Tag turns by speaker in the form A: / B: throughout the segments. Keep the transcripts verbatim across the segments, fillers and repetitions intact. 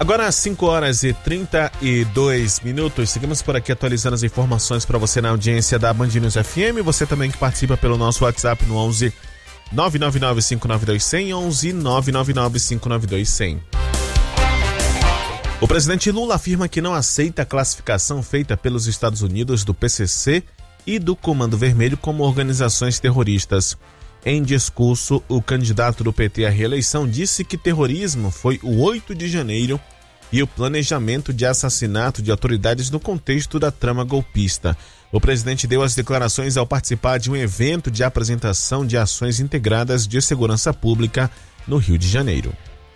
A: Agora às cinco horas e trinta e dois minutos, seguimos por aqui atualizando as informações para você na audiência da Band News F M, você também que participa pelo nosso WhatsApp no onze nove nove nove cinco nove dois zero zero, onze nove nove nove cinco nove dois zero zero. O presidente Lula afirma que não aceita a classificação feita pelos Estados Unidos do P C C e do Comando Vermelho como organizações terroristas. Em discurso, o candidato do P T à reeleição disse que terrorismo foi o oito de janeiro e o planejamento de assassinato de autoridades no contexto da trama golpista. O presidente deu as declarações ao participar de um evento de apresentação de ações integradas de segurança pública no Rio de Janeiro.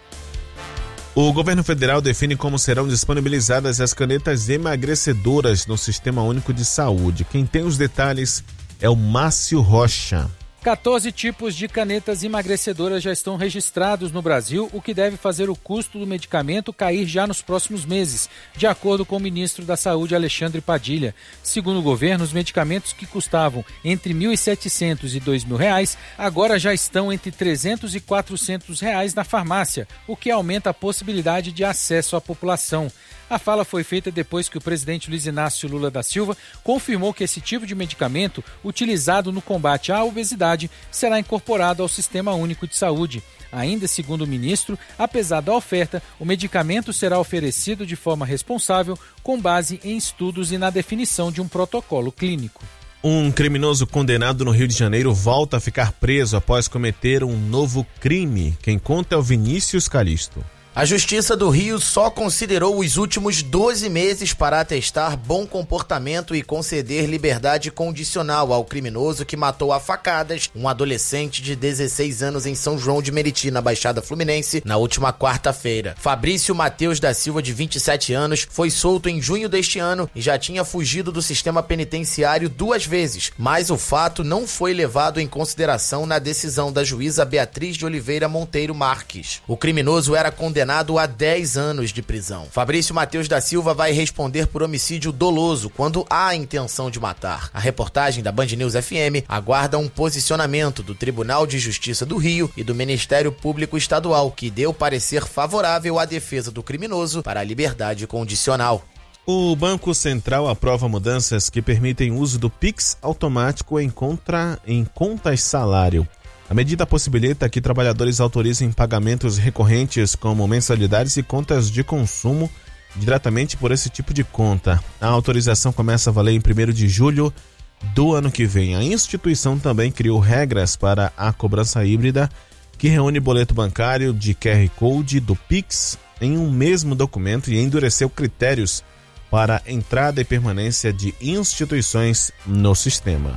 A: O governo federal define como serão disponibilizadas as canetas emagrecedoras no Sistema Único de Saúde. Quem tem os detalhes é o Márcio Rocha.
B: quatorze tipos de canetas emagrecedoras já estão registrados no Brasil, o que deve fazer o custo do medicamento cair já nos próximos meses, de acordo com o ministro da Saúde, Alexandre Padilha. Segundo o governo, os medicamentos que custavam entre mil e setecentos e dois mil reais, agora já estão entre trezentos e quatrocentos reais na farmácia, o que aumenta a possibilidade de acesso à população. A fala foi feita depois que o presidente Luiz Inácio Lula da Silva confirmou que esse tipo de medicamento, utilizado no combate à obesidade, será incorporado ao Sistema Único de Saúde. Ainda segundo o ministro, apesar da oferta, o medicamento será oferecido de forma responsável, com base em estudos e na definição de um protocolo clínico.
A: Um criminoso condenado no Rio de Janeiro volta a ficar preso após cometer um novo crime. Quem conta é o Vinícius Calixto.
C: A Justiça do Rio só considerou os últimos doze meses para atestar bom comportamento e conceder liberdade condicional ao criminoso que matou a facadas um adolescente de dezesseis anos em São João de Meriti, na Baixada Fluminense, na última quarta-feira. Fabrício Mateus da Silva, de vinte e sete anos, foi solto em junho deste ano e já tinha fugido do sistema penitenciário duas vezes, mas o fato não foi levado em consideração na decisão da juíza Beatriz de Oliveira Monteiro Marques. O criminoso era condenado condenado a dez anos de prisão. Fabrício Mateus da Silva vai responder por homicídio doloso quando há a intenção de matar. A reportagem da Band News F M aguarda um posicionamento do Tribunal de Justiça do Rio e do Ministério Público Estadual, que deu parecer favorável à defesa do criminoso para a liberdade condicional.
A: O Banco Central aprova mudanças que permitem o uso do Pix automático em, contra, em contas salário. A medida possibilita que trabalhadores autorizem pagamentos recorrentes como mensalidades e contas de consumo diretamente por esse tipo de conta. A autorização começa a valer em primeiro de julho do ano que vem. A instituição também criou regras para a cobrança híbrida, que reúne boleto bancário de Q R Code do Pix em um mesmo documento e endureceu critérios para entrada e permanência de instituições no sistema.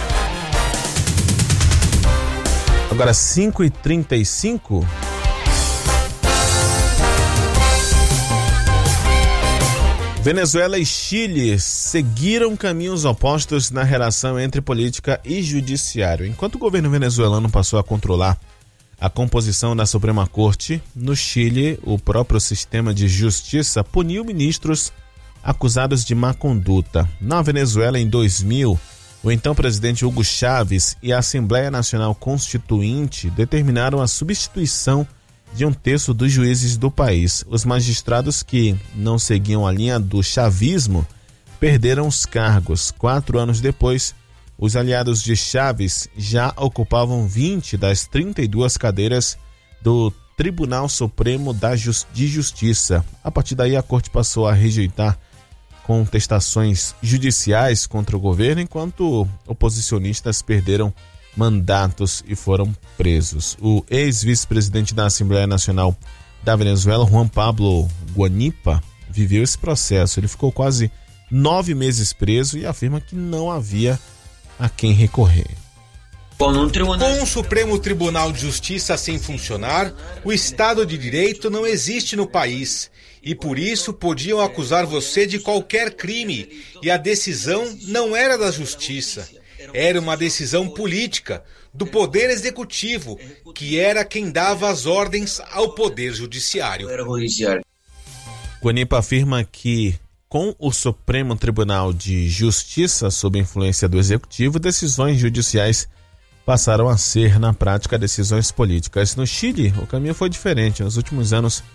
A: Agora cinco e trinta e cinco. Venezuela e Chile seguiram caminhos opostos na relação entre política e judiciário. Enquanto o governo venezuelano passou a controlar a composição da Suprema Corte, no Chile, o próprio sistema de justiça puniu ministros acusados de má conduta. Na Venezuela, em dois mil, o então presidente Hugo Chávez e a Assembleia Nacional Constituinte determinaram a substituição de um terço dos juízes do país. Os magistrados que não seguiam a linha do chavismo perderam os cargos. Quatro anos depois, os aliados de Chávez já ocupavam vinte das trinta e duas cadeiras do Tribunal Supremo de Justiça. A partir daí, a corte passou a rejeitar contestações judiciais contra o governo, enquanto oposicionistas perderam mandatos e foram presos. O ex-vice-presidente da Assembleia Nacional da Venezuela, Juan Pablo Guanipa, viveu esse processo. Ele ficou quase nove meses preso e afirma que não havia a quem recorrer.
D: Com o Supremo Tribunal de Justiça sem funcionar, o Estado de Direito não existe no país. E por isso podiam acusar você de qualquer crime. E a decisão não era da justiça. Era uma decisão política, do Poder Executivo, que era quem dava as ordens ao Poder Judiciário.
A: Guanipa afirma que, com o Supremo Tribunal de Justiça sob influência do Executivo, decisões judiciais passaram a ser, na prática, decisões políticas. No Chile, o caminho foi diferente. Nos últimos anos,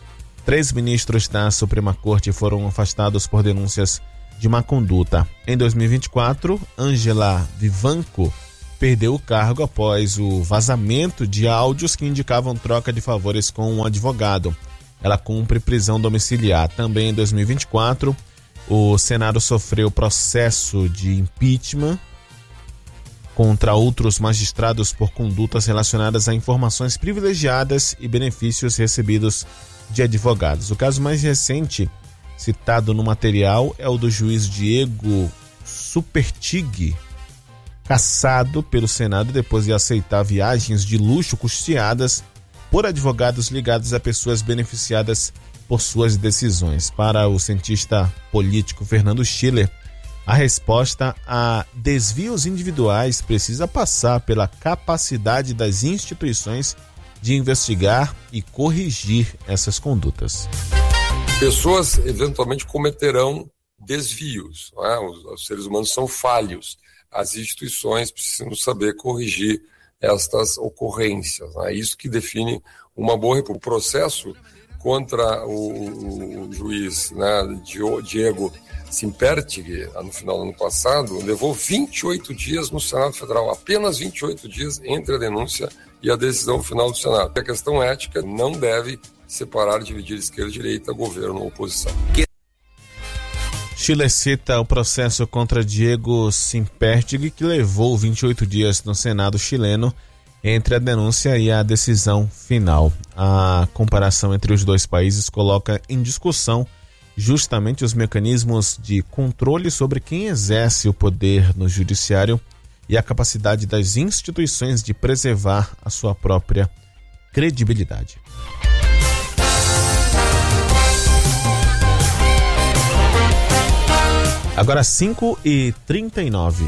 A: Três ministros da Suprema Corte foram afastados por denúncias de má conduta. Em dois mil e vinte e quatro, Ângela Vivanco perdeu o cargo após o vazamento de áudios que indicavam troca de favores com um advogado. Ela cumpre prisão domiciliar. Também em dois mil e vinte e quatro, o Senado sofreu processo de impeachment contra outros magistrados por condutas relacionadas a informações privilegiadas e benefícios recebidos de advogados. O caso mais recente citado no material é o do juiz Diego Supertig, cassado pelo Senado depois de aceitar viagens de luxo custeadas por advogados ligados a pessoas beneficiadas por suas decisões. Para o cientista político Fernando Schiller, a resposta a desvios individuais precisa passar pela capacidade das instituições de investigar e corrigir essas condutas.
E: Pessoas eventualmente cometerão desvios, não é? os, os seres humanos são falhos. As instituições precisam saber corrigir estas ocorrências. É isso que define uma boa... O processo contra o, o juiz, né, Diego Simpertig, no final do ano passado, levou vinte e oito dias no Senado Federal, apenas vinte e oito dias entre a denúncia e a decisão final do Senado. A questão ética não deve separar, dividir esquerda e direita, governo ou oposição.
A: Chile cita o processo contra Diego Simpertig, que levou vinte e oito dias no Senado chileno entre a denúncia e a decisão final. A comparação entre os dois países coloca em discussão justamente os mecanismos de controle sobre quem exerce o poder no judiciário e a capacidade das instituições de preservar a sua própria credibilidade. Agora cinco e trinta e nove.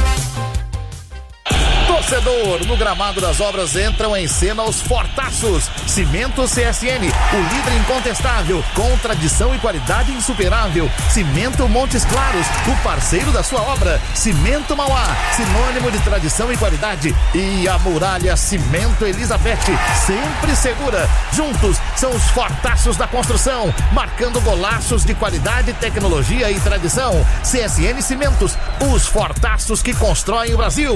F: Torcedor, no gramado das obras entram em cena os fortaços. Cimento C S N, o líder incontestável, com tradição e qualidade insuperável. Cimento Montes Claros, o parceiro da sua obra. Cimento Mauá, sinônimo de tradição e qualidade. E a Muralha Cimento Elizabeth, sempre segura. Juntos são os fortaços da construção, marcando golaços de qualidade, tecnologia e tradição. C S N Cimentos, os fortaços que constroem o Brasil.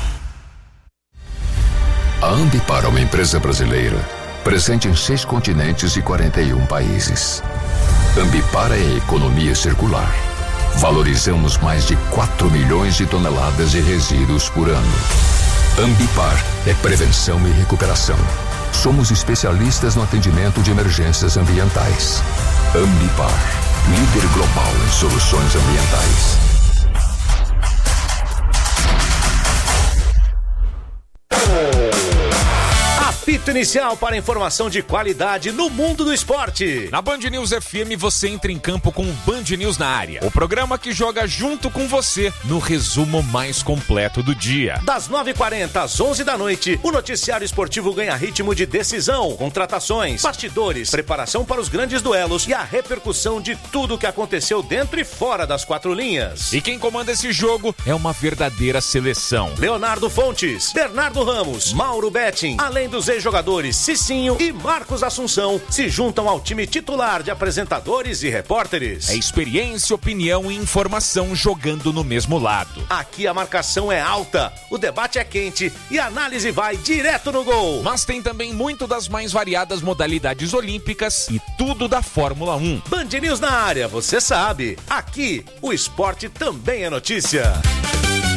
G: A Ambipar é uma empresa brasileira, presente em seis continentes e quarenta e um países. Ambipar é economia circular. Valorizamos mais de quatro milhões de toneladas de resíduos por ano. Ambipar é prevenção e recuperação. Somos especialistas no atendimento de emergências ambientais. Ambipar, líder global em soluções ambientais.
H: Apito inicial para informação de qualidade no mundo do esporte.
I: Na Band News F M você entra em campo com o Band News na área. O programa que joga junto com você no resumo mais completo do dia.
H: Das nove e quarenta às onze da noite, o noticiário esportivo ganha ritmo de decisão, contratações, bastidores, preparação para os grandes duelos e a repercussão de tudo o que aconteceu dentro e fora das quatro linhas.
I: E quem comanda esse jogo é uma verdadeira seleção.
H: Leonardo Fontes, Bernardo Ramos, Mauro Betting, além dos ex-jogadores Cicinho e Marcos Assunção, se juntam ao time titular de apresentadores e repórteres.
I: É experiência, opinião e informação jogando no mesmo lado.
H: Aqui a marcação é alta, o debate é quente e a análise vai direto no gol.
I: Mas tem também muito das mais variadas modalidades olímpicas e tudo da Fórmula um.
H: Band News na área, você sabe. Aqui, o esporte também é notícia.